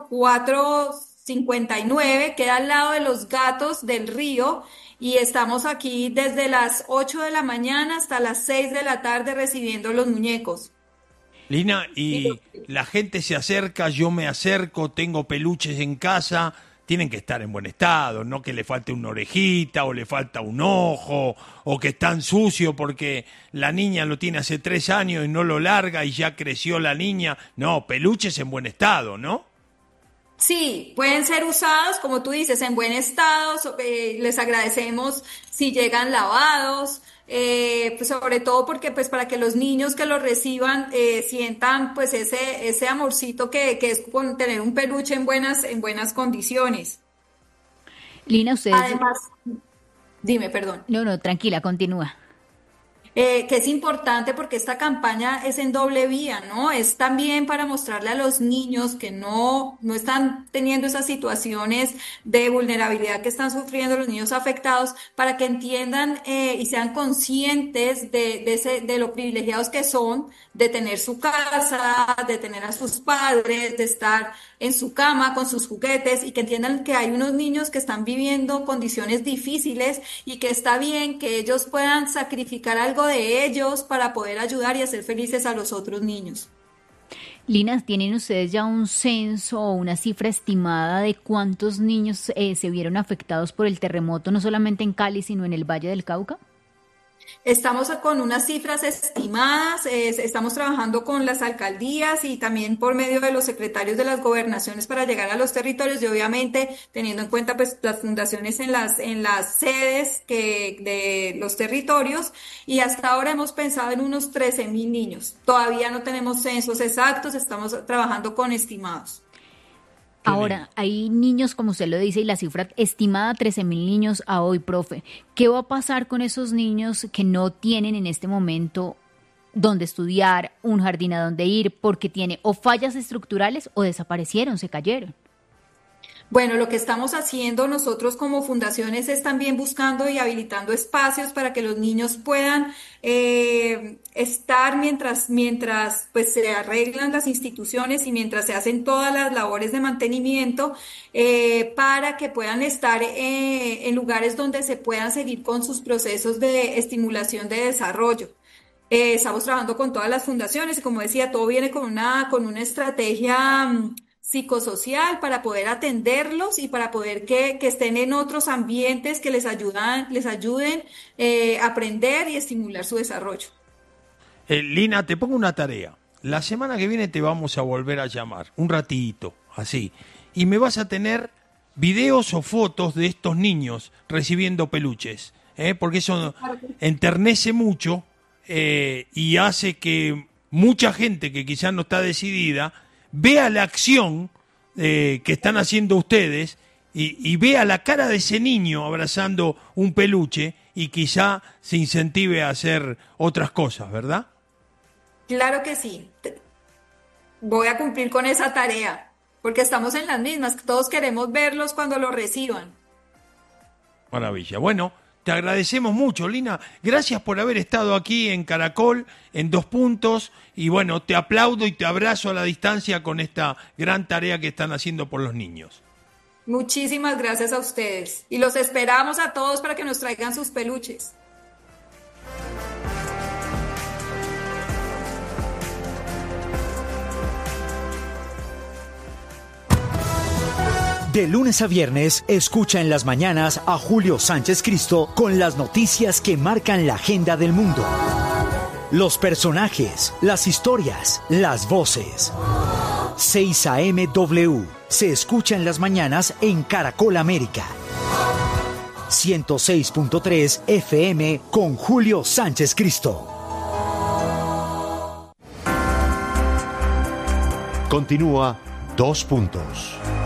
459, queda al lado de los Gatos del Río y estamos aquí desde las 8 de la mañana hasta las 6 de la tarde recibiendo los muñecos. Lina, y la gente se acerca, yo me acerco, tengo peluches en casa, tienen que estar en buen estado, no que le falte una orejita o le falta un ojo o que están sucio porque la niña lo tiene hace 3 años y no lo larga y ya creció la niña. No, peluches en buen estado, ¿no? Sí, pueden ser usados, como tú dices, en buen estado. Les agradecemos si llegan lavados, pues sobre todo porque pues para que los niños que los reciban sientan pues ese amorcito que es con tener un peluche en buenas condiciones. Lina, ustedes... Además, dime, perdón. No, no, tranquila, continúa. Que es importante porque esta campaña es en doble vía, ¿no? Es también para mostrarle a los niños que no están teniendo esas situaciones de vulnerabilidad que están sufriendo los niños afectados, para que entiendan y sean conscientes de lo privilegiados que son de tener su casa, de tener a sus padres, de estar en su cama con sus juguetes y que entiendan que hay unos niños que están viviendo condiciones difíciles y que está bien que ellos puedan sacrificar algo de ellos para poder ayudar y hacer felices a los otros niños. Lina, ¿tienen ustedes ya un censo o una cifra estimada de cuántos niños se vieron afectados por el terremoto, no solamente en Cali, sino en el Valle del Cauca? Estamos con unas cifras estimadas, estamos trabajando con las alcaldías y también por medio de los secretarios de las gobernaciones para llegar a los territorios y obviamente teniendo en cuenta pues las fundaciones en las sedes de los territorios, y hasta ahora hemos pensado en unos 13.000 niños. Todavía no tenemos censos exactos, estamos trabajando con estimados. Ahora, hay niños, como usted lo dice, y la cifra estimada 13.000 niños a hoy, profe. ¿Qué va a pasar con esos niños que no tienen en este momento dónde estudiar, un jardín a donde ir, porque tiene o fallas estructurales o desaparecieron, se cayeron? Bueno, lo que estamos haciendo nosotros como fundaciones es también buscando y habilitando espacios para que los niños puedan estar mientras pues se arreglan las instituciones y mientras se hacen todas las labores de mantenimiento, para que puedan estar en lugares donde se puedan seguir con sus procesos de estimulación de desarrollo. Estamos trabajando con todas las fundaciones y como decía, todo viene con una estrategia psicosocial para poder atenderlos y para poder que estén en otros ambientes que les ayuden a aprender y estimular su desarrollo. Lina, te pongo una tarea. La semana que viene te vamos a volver a llamar, un ratito, así, y me vas a tener videos o fotos de estos niños recibiendo peluches, porque eso enternece mucho y hace que mucha gente que quizás no está decidida vea la acción que están haciendo ustedes y vea la cara de ese niño abrazando un peluche y quizá se incentive a hacer otras cosas, ¿verdad? Claro que sí. Voy a cumplir con esa tarea, porque estamos en las mismas. Todos queremos verlos cuando los reciban. Maravilla. Bueno, te agradecemos mucho, Lina. Gracias por haber estado aquí en Caracol, en 2 Puntos. Y bueno, te aplaudo y te abrazo a la distancia con esta gran tarea que están haciendo por los niños. Muchísimas gracias a ustedes. Y los esperamos a todos para que nos traigan sus peluches. De lunes a viernes, escucha en las mañanas a Julio Sánchez Cristo con las noticias que marcan la agenda del mundo. Los personajes, las historias, las voces. 6 a.m. W. Se escucha en las mañanas en Caracol América. 106.3 FM con Julio Sánchez Cristo. Continúa 2 Puntos.